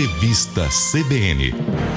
Revista CBN.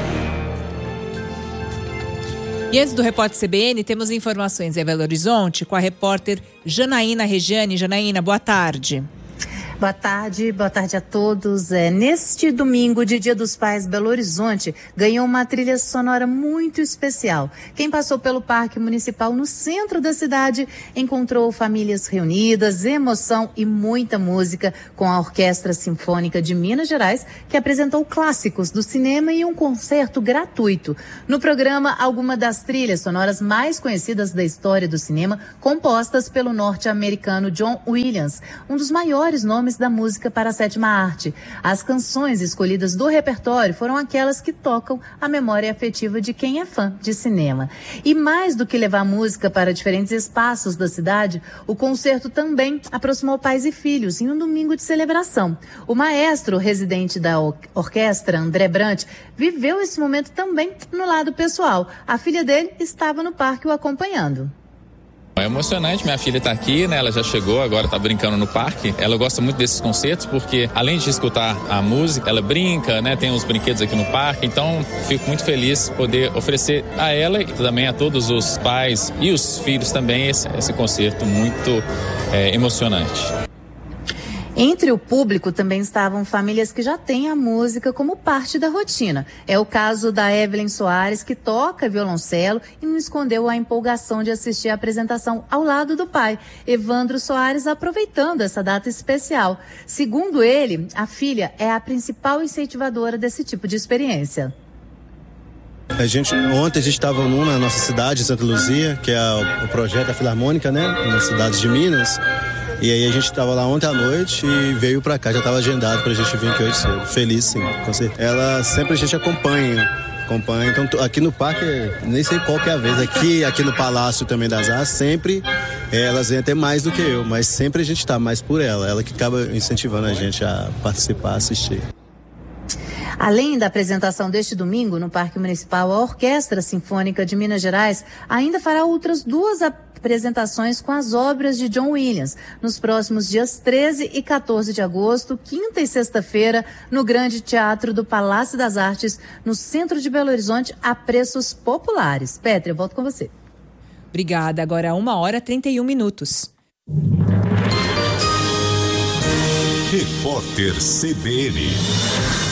E antes do repórter CBN, temos informações em Belo Horizonte com a repórter Janaína Regiane. Janaína, boa tarde. Boa tarde a todos. Neste domingo de Dia dos Pais, Belo Horizonte ganhou uma trilha sonora muito especial. Quem passou pelo Parque Municipal no centro da cidade encontrou famílias reunidas, emoção e muita música com a Orquestra Sinfônica de Minas Gerais, que apresentou clássicos do cinema e um concerto gratuito. No programa, algumas das trilhas sonoras mais conhecidas da história do cinema, compostas pelo norte-americano John Williams, um dos maiores nomes da música para a sétima arte. As canções escolhidas do repertório foram aquelas que tocam a memória afetiva de quem é fã de cinema. E mais do que levar música para diferentes espaços da cidade, o concerto também aproximou pais e filhos em um domingo de celebração. O maestro residente da orquestra, André Brant, viveu esse momento também no lado pessoal. A filha dele estava no parque o acompanhando. É emocionante, minha filha está aqui, né? Ela já chegou, agora está brincando no parque. Ela gosta muito desses concertos porque, além de escutar a música, ela brinca, né? Tem uns brinquedos aqui no parque. Então, fico muito feliz de poder oferecer a ela e também a todos os pais e os filhos também esse concerto muito emocionante. Entre o público também estavam famílias que já têm a música como parte da rotina. É o caso da Evelyn Soares, que toca violoncelo e não escondeu a empolgação de assistir a apresentação ao lado do pai, Evandro Soares, aproveitando essa data especial. Segundo ele, a filha é a principal incentivadora desse tipo de experiência. Ontem a gente estava na nossa cidade, Santa Luzia, que é o projeto da Filarmônica, né, nas cidades de Minas. E aí a gente estava lá ontem à noite e veio pra cá, já estava agendado pra gente vir aqui hoje cedo. Feliz, sim, com certeza. Ela sempre a gente acompanha. Então aqui no parque, nem sei qual que é a vez, aqui no Palácio também das Artes, sempre elas vêm até mais do que eu, mas sempre a gente tá mais por ela que acaba incentivando a gente a participar, assistir. Além da apresentação deste domingo no Parque Municipal, a Orquestra Sinfônica de Minas Gerais ainda fará outras duas apresentações com as obras de John Williams nos próximos dias 13 e 14 de agosto, quinta e sexta-feira, no Grande Teatro do Palácio das Artes, no centro de Belo Horizonte, a preços populares. Pétria, eu volto com você. Obrigada. Agora 1h31. Repórter CBN.